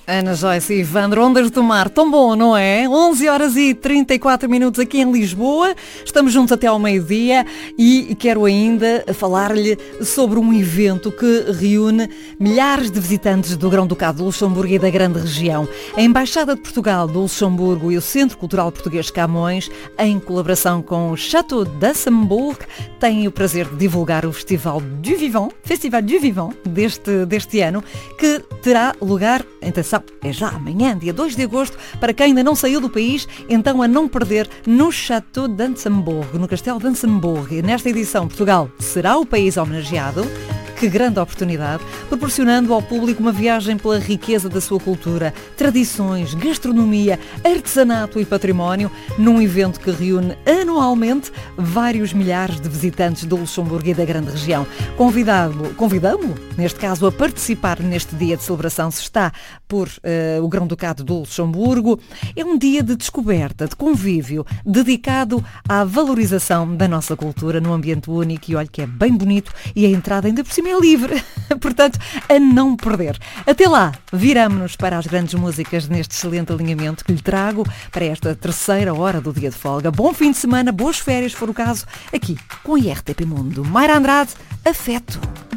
Ana Joyce e Ivandro, Ondas do Mar, tão bom, não é? 11 horas e 34 minutos aqui em Lisboa, estamos juntos até ao meio-dia e quero ainda falar-lhe sobre um evento que reúne milhares de visitantes do Grão-Ducado de Luxemburgo e da grande região. A Embaixada de Portugal do Luxemburgo e o Centro Cultural Português Camões, em colaboração com o Château d'Assembourg, têm o prazer de divulgar o Festival du Vivant deste ano, que terá lugar, atenção, é já amanhã, dia 2 de agosto, para quem ainda não saiu do país, então a não perder no Château d'Assembourg, no Castelo de Assembourg. E nesta edição, Portugal será o país homenageado. Que grande oportunidade, proporcionando ao público uma viagem pela riqueza da sua cultura, tradições, gastronomia, artesanato e património, num evento que reúne anualmente vários milhares de visitantes do Luxemburgo e da grande região. Convidamo-lo, neste caso, a participar neste dia de celebração, se está por o Grão-Ducado do Luxemburgo. É um dia de descoberta, de convívio, dedicado à valorização da nossa cultura num ambiente único e olha que é bem bonito e a entrada ainda por cima é livre, portanto, a não perder. Até lá, viramo-nos para as grandes músicas neste excelente alinhamento que lhe trago para esta terceira hora do dia de folga. Bom fim de semana, boas férias, se for o caso, aqui com a IRTP Mundo. Mayra Andrade, Afeto.